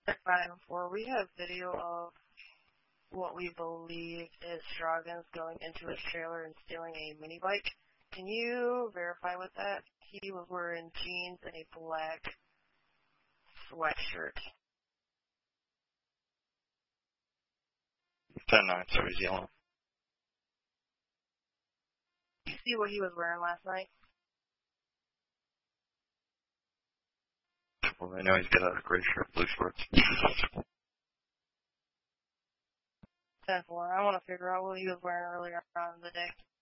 5-4, we have video of what we believe is Strogans going into his trailer and stealing a mini bike. Can you verify with that? He was wearing jeans and a black sweatshirt. 10-9, so he's yellow. You see what he was wearing last night? Well, I know he's got a gray shirt, blue shorts. 10-4. I want to figure out what he was wearing earlier on in the day.